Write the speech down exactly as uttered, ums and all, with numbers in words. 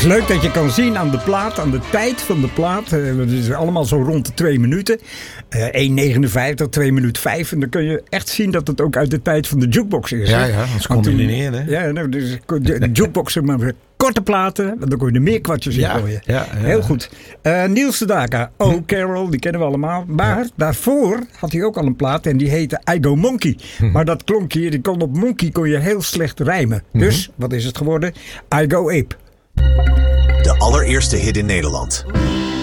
leuk dat je kan zien aan de plaat, aan de tijd van de plaat. Uh, het is allemaal zo rond de twee minuten. Uh, één negenenvijftig, twee minuten vijf. En dan kun je echt zien dat het ook uit de tijd van de jukebox is. Ja, ja, dat is combineren. Ja, nou, dus de, de jukebox, zeg maar, korte platen. Dan kun je er meer kwartjes in ja, gooien. Ja, ja. Heel goed. Uh, Niels Sedaka, Oh Carol, die kennen we allemaal. Maar ja. daarvoor had hij ook al een plaat en die heette I Go Monkey. Hm. Maar dat klonk hier, die kon op monkey kon je heel slecht rijmen. Hm. Dus, wat is het geworden? I Go Ape. De allereerste hit in Nederland.